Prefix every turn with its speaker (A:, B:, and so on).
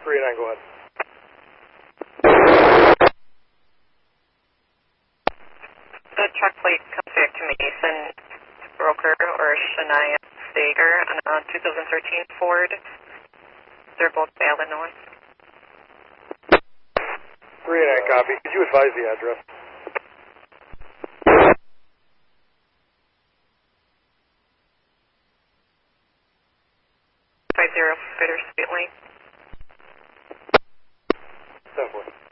A: 389, go ahead.
B: The truck plate comes back to Mason Broker or Shania Sager on a 2013 Ford. They're both Illinois.
A: 389, copy. Could you advise the address?
B: 50 Bittersweet Lane.
A: 10-4.